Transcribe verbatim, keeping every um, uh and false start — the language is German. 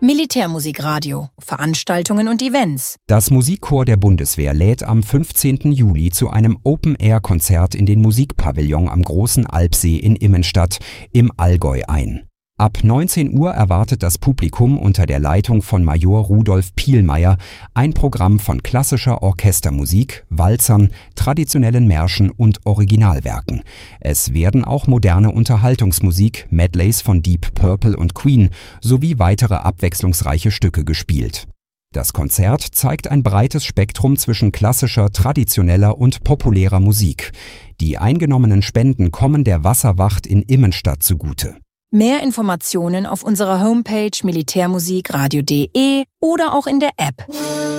Militärmusikradio, Veranstaltungen und Events. Das Musikchor der Bundeswehr lädt am fünfzehnten Juli zu einem Open-Air-Konzert in den Musikpavillon am Großen Alpsee in Immenstadt im Allgäu ein. Ab neunzehn Uhr erwartet das Publikum unter der Leitung von Major Rudolf Pielmeier ein Programm von klassischer Orchestermusik, Walzern, traditionellen Märschen und Originalwerken. Es werden auch moderne Unterhaltungsmusik, Medleys von Deep Purple und Queen sowie weitere abwechslungsreiche Stücke gespielt. Das Konzert zeigt ein breites Spektrum zwischen klassischer, traditioneller und populärer Musik. Die eingenommenen Spenden kommen der Wasserwacht in Immenstadt zugute. Mehr Informationen auf unserer Homepage militärmusikradio punkt de oder auch in der App.